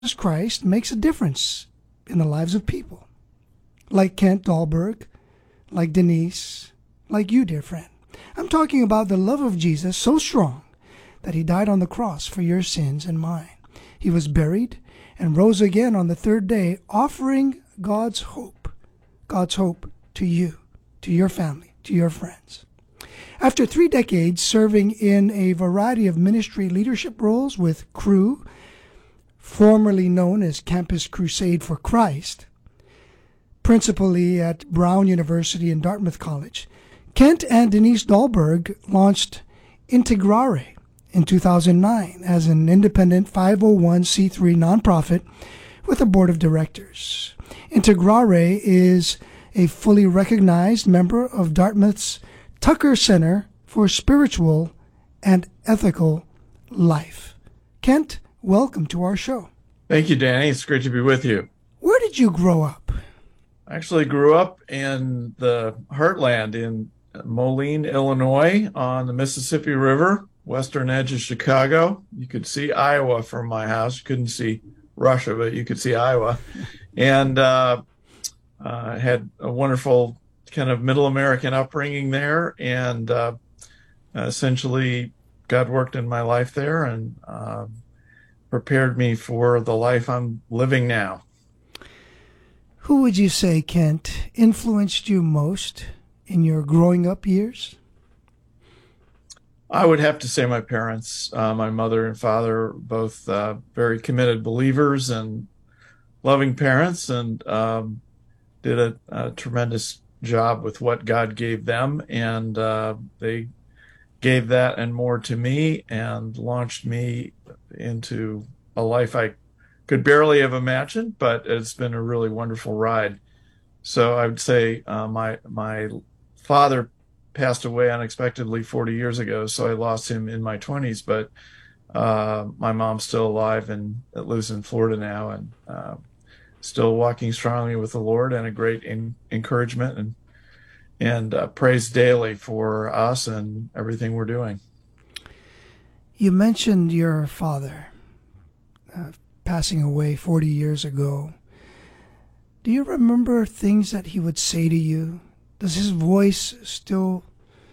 Christ makes a difference in the lives of people, like Kent Dahlberg, like Denise, like you, dear friend. I'm talking about the love of Jesus so strong that he died on the cross for your sins and mine. He was buried and rose again on the third day, offering God's hope to you, to your family, to your friends. After 3 decades serving in a variety of ministry leadership roles with Cru, formerly known as Campus Crusade for Christ, principally at Brown University and Dartmouth College, Kent and Denise Dahlberg launched Integrare in 2009 as an independent 501c3 nonprofit with a board of directors. Integrare is a fully recognized member of Dartmouth's Tucker Center for Spiritual and Ethical Life. Kent, welcome to our show. Thank you, Danny. It's great to be with you. Where did you grow up? I actually grew up in the heartland in Moline, Illinois, on the Mississippi River, western edge of Chicago. You could see Iowa from my house. You couldn't see Russia, but you could see Iowa. And had a wonderful kind of middle American upbringing there. And essentially, God worked in my life there and prepared me for the life I'm living now. Who would you say, Kent, influenced you most in your growing up years? I would have to say my parents, my mother and father, both very committed believers and loving parents, and did a tremendous job with what God gave them. And they gave that and more to me and launched me into a life I could barely have imagined, but it's been a really wonderful ride. So I would say my father passed away unexpectedly 40 years ago, so I lost him in my 20s, but my mom's still alive and lives in Florida now, and still walking strongly with the Lord, and a great encouragement and praise daily for us and everything we're doing. You mentioned your father passing away 40 years ago. Do you remember things that he would say to you? Does his voice still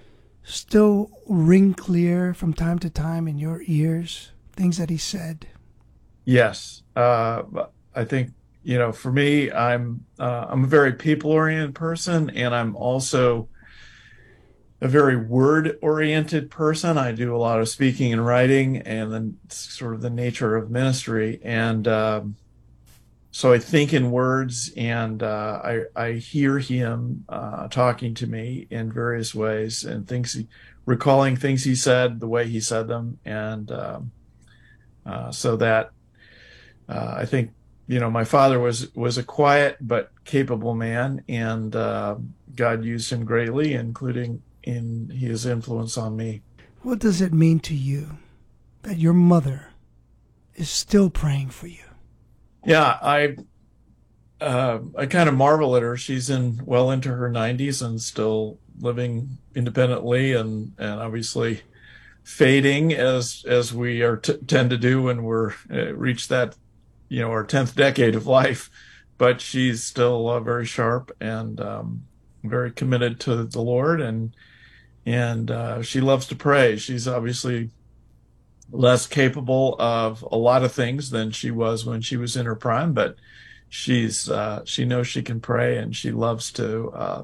ring clear from time to time in your ears? Things that he said? Yes. I think, for me, I'm a very people-oriented person, and I'm also a very word-oriented person. I do a lot of speaking and writing, and then sort of the nature of ministry. And so I think in words, and I hear him talking to me in various ways, and recalling things he said, the way he said them, and so that I think my father was a quiet but capable man, and God used him greatly, including in his influence on me. What does it mean to you that your mother is still praying for you? Yeah, I kind of marvel at her. She's well into her 90s and still living independently, and obviously fading as we tend to do when we're reach that our 10th decade of life. But she's still very sharp and very committed to the Lord, and she loves to pray. She's obviously less capable of a lot of things than she was when she was in her prime, but she knows she can pray, and she loves to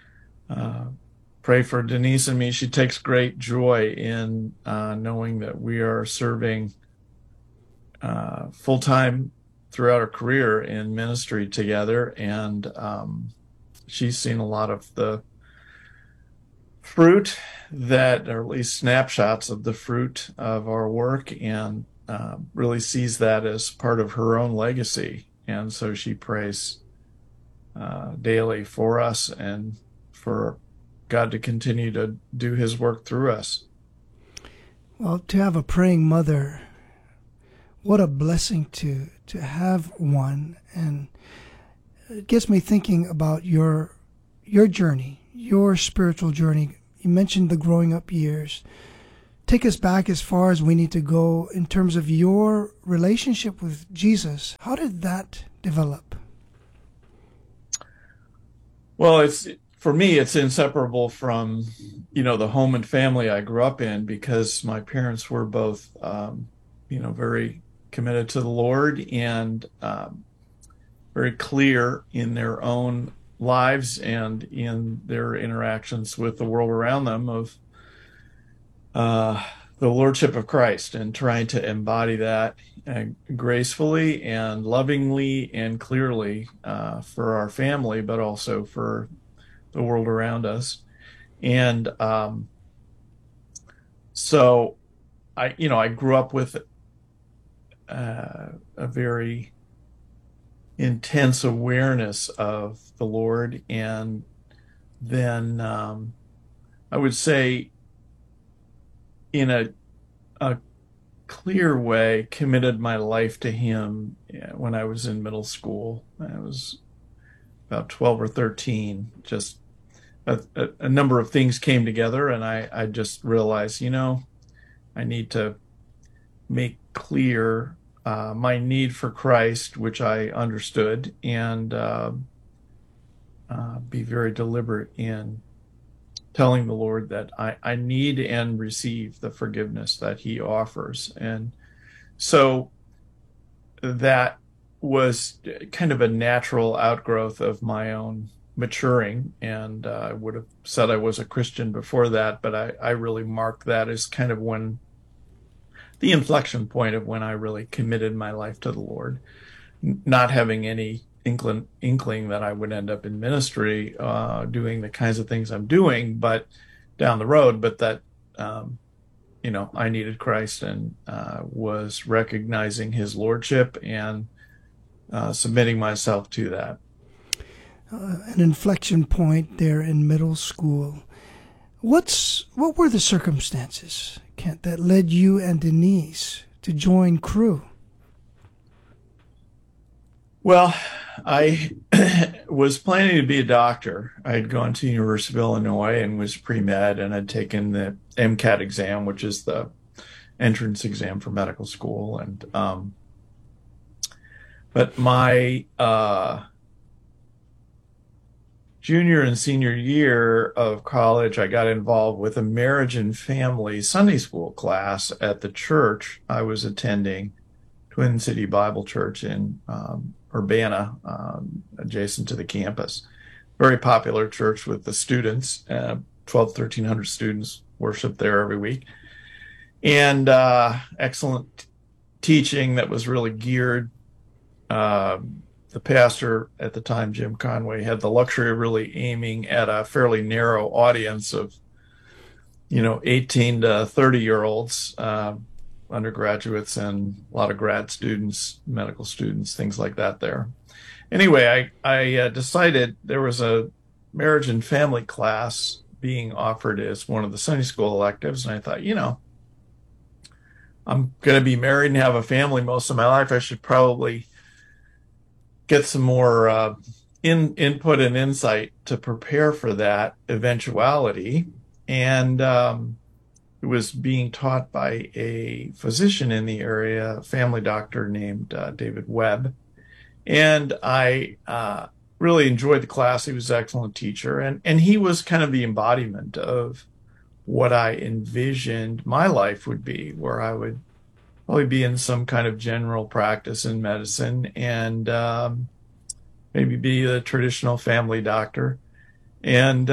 pray for Denise and me. She takes great joy in knowing that we are serving full-time throughout her career in ministry together, and she's seen a lot of the fruit that, or at least snapshots of the fruit of our work, and really sees that as part of her own legacy. And so she prays daily for us and for God to continue to do his work through us. Well, to have a praying mother, what a blessing to have one. And it gets me thinking about your journey, your spiritual journey. You mentioned the growing up years. take us back as far as we need to go in terms of your relationship with Jesus. How did that develop? Well, for me, it's inseparable from, the home and family I grew up in, because my parents were both, very committed to the Lord, and very clear in their own lives and in their interactions with the world around them of the Lordship of Christ, and trying to embody that gracefully and lovingly and clearly for our family, but also for the world around us. And so I grew up with a very intense awareness of the Lord, and then I would say in a clear way committed my life to Him when I was in middle school. I was about 12 or 13. Just a number of things came together, and I just realized, I need to make clear my need for Christ, which I understood, and be very deliberate in telling the Lord that I need and receive the forgiveness that He offers. And so that was kind of a natural outgrowth of my own maturing. And I would have said I was a Christian before that, but I really marked that as kind of when the inflection point of when I really committed my life to the Lord, not having any inkling that I would end up in ministry, doing the kinds of things I'm doing, but down the road, but that, I needed Christ, and was recognizing His Lordship and submitting myself to that. An inflection point there in middle school. What were the circumstances, Kent, that led you and Denise to join Cru? Well, I was planning to be a doctor. I had gone to University of Illinois and was pre-med, and had taken the MCAT exam, which is the entrance exam for medical school. And but my junior and senior year of college, I got involved with a marriage and family Sunday school class at the church I was attending, Twin City Bible Church in Urbana, adjacent to the campus. Very popular church with the students. 1,300 students worship there every week. And excellent teaching that was really geared. The pastor at the time, Jim Conway, had the luxury of really aiming at a fairly narrow audience of, 18 to 30-year-olds, undergraduates, and a lot of grad students, medical students, things like that there. Anyway, I decided there was a marriage and family class being offered as one of the Sunday school electives, and I thought, I'm going to be married and have a family most of my life. I should probably get some more input and insight to prepare for that eventuality. And it was being taught by a physician in the area, a family doctor named David Webb. And I really enjoyed the class. He was an excellent teacher. And he was kind of the embodiment of what I envisioned my life would be, where I would probably be in some kind of general practice in medicine, and maybe be a traditional family doctor. And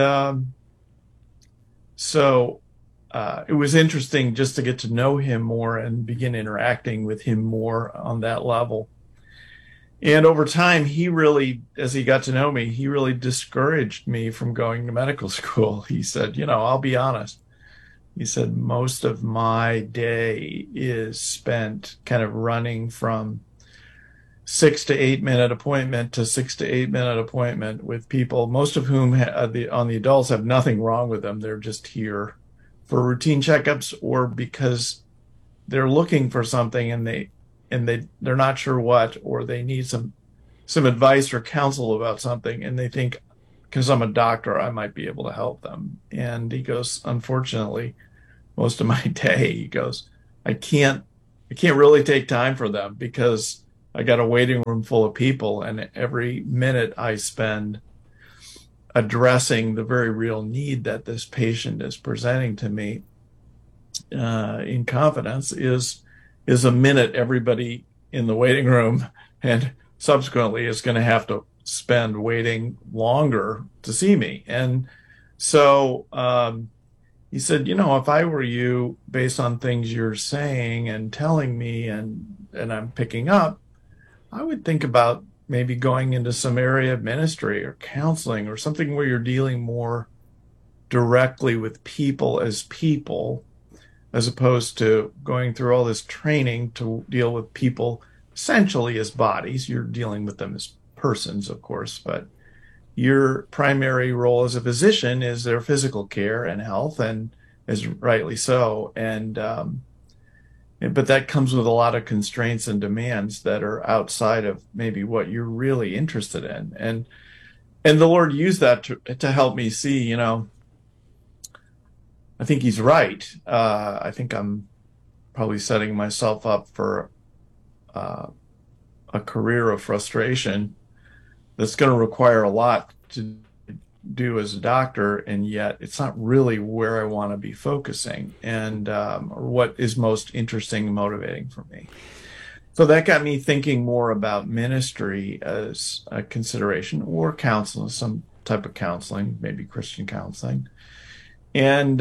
so it was interesting just to get to know him more and begin interacting with him more on that level. And over time, he really, as he got to know me, he really discouraged me from going to medical school. He said, I'll be honest. He said, most of my day is spent kind of running from 6 to 8 minute appointment to 6 to 8 minute appointment with people, most of whom on the adults have nothing wrong with them. They're just here for routine checkups, or because they're looking for something and they're not sure what, or they need some advice or counsel about something, and they think, because I'm a doctor, I might be able to help them. And he goes, unfortunately, most of my day. He goes, I can't really take time for them because I got a waiting room full of people, and every minute I spend addressing the very real need that this patient is presenting to me in confidence is a minute everybody in the waiting room and subsequently is going to have to spend waiting longer to see me. And so he said, if I were you, based on things you're saying and telling me and I'm picking up, I would think about maybe going into some area of ministry or counseling or something where you're dealing more directly with people, as opposed to going through all this training to deal with people essentially as bodies. You're dealing with them as persons, of course, but your primary role as a physician is their physical care and health, and is rightly so. But that comes with a lot of constraints and demands that are outside of maybe what you're really interested in. And the Lord used that to help me see, I think he's right. I think I'm probably setting myself up for a career of frustration that's going to require a lot to do as a doctor, and yet it's not really where I want to be focusing and or what is most interesting and motivating for me. So that got me thinking more about ministry as a consideration, or counseling, some type of counseling, maybe Christian counseling. And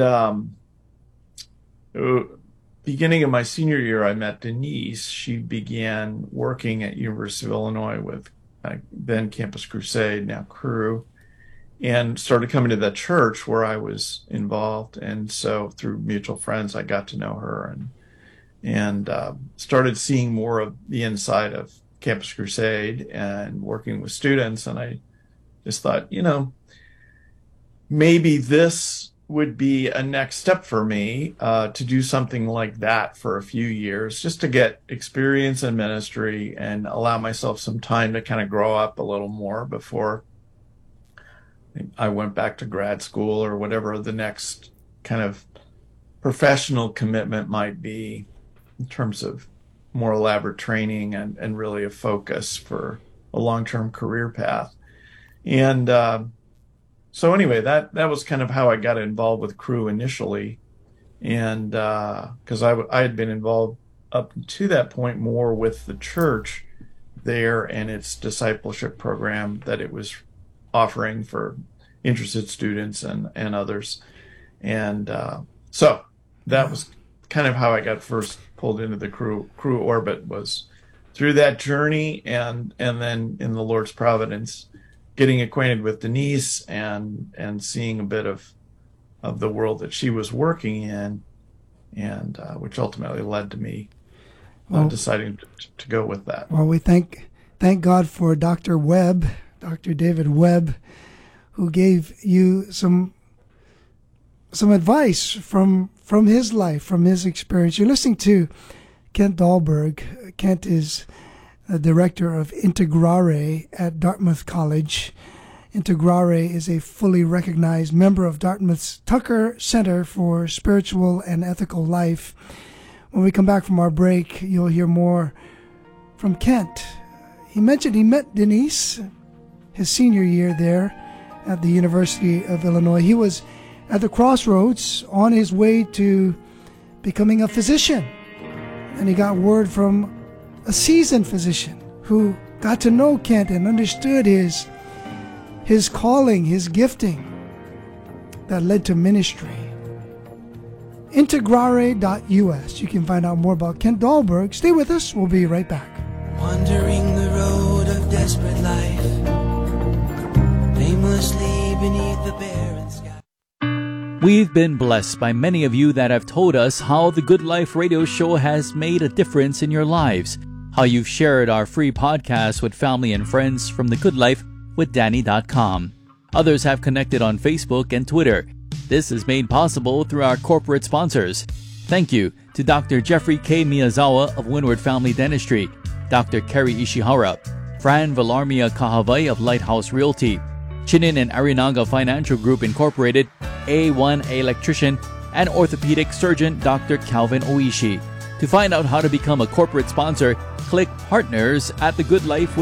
beginning of my senior year, I met Denise. She began working at University of Illinois with then Campus Crusade, now Cru, and started coming to that church where I was involved. And so through mutual friends, I got to know her and started seeing more of the inside of Campus Crusade and working with students. And I just thought, maybe this would be a next step for me to do something like that for a few years, just to get experience in ministry and allow myself some time to kind of grow up a little more before I went back to grad school or whatever the next kind of professional commitment might be in terms of more elaborate training and really a focus for a long-term career path. And so anyway, that was kind of how I got involved with Cru initially. And because I had been involved up to that point more with the church there and its discipleship program that it was offering for interested students and others. And so that was kind of how I got first pulled into the Cru orbit, was through that journey and then in the Lord's providence, getting acquainted with Denise and seeing a bit of the world that she was working in, and which ultimately led to me deciding to go with that. Well, we thank God for Dr. David Webb, who gave you some advice from his life, from his experience. You're listening to Kent Dahlberg. Kent is a director of Integrare at Dartmouth College. Integrare is a fully recognized member of Dartmouth's Tucker Center for Spiritual and Ethical Life. When we come back from our break, you'll hear more from Kent. He mentioned he met Denise his senior year there at the University of Illinois. He was at the crossroads on his way to becoming a physician. And he got word from a seasoned physician who got to know Kent and understood his calling, his gifting that led to ministry. Integrare.us. You can find out more about Kent Dahlberg. Stay with us. We'll be right back. Wandering the road of desperate life, aimlessly beneath the barren sky. We've been blessed by many of you that have told us how the Good Life radio show has made a difference in your lives, how you've shared our free podcast with family and friends from the Good Life with Danny.com. Others have connected on Facebook and Twitter. This is made possible through our corporate sponsors. Thank you to Dr. Jeffrey K. Miyazawa of Windward Family Dentistry, Dr. Kerry Ishihara, Fran Villarmia Kahavai of Lighthouse Realty, Chinin and Arinaga Financial Group Incorporated, A1 Electrician, and orthopedic surgeon Dr. Calvin Oishi. To find out how to become a corporate sponsor, click Partners at The Good Life